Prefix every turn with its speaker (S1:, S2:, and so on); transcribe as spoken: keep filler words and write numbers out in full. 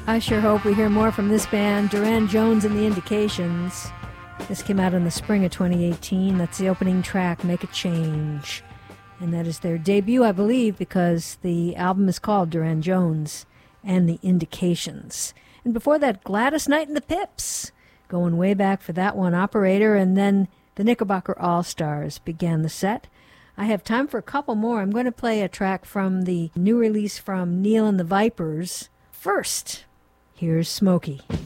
S1: I sure hope we hear more from this band, Durand Jones and the Indications. This came out in the spring of twenty eighteen. That's the opening track, Make a Change. And that is their debut, I believe, because the album is called Durand Jones and the Indications. And before that, Gladys Knight and the Pips, going way back for that one, Operator, and then the Knickerbocker All-Stars began the set. I have time for a couple more. I'm going to play a track from the new release from Neil and the Vipers. First, here's Smokey.